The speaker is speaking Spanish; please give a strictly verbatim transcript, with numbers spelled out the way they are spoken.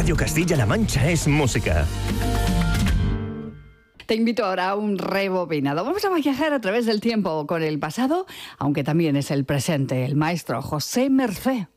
Radio Castilla-La Mancha es música. Te invito ahora a un rebobinado. Vamos a viajar a través del tiempo con el pasado, aunque también es el presente. El maestro José Mercé.